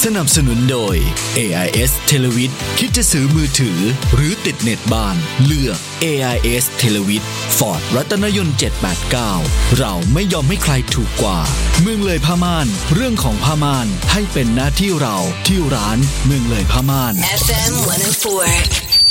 สนับสนุนโดย AIS Televid คิดจะซื้อมือถือหรือติดเน็ตบ้านเลือก AIS Televid Ford รัตนยนต์ 789เราไม่ยอมให้ใครถูกกว่าเมืองเลยผ้าม่านเรื่องของผ้าม่านให้เป็นหน้าที่เราที่ร้านเมืองเลยผ้าม่าน FM 104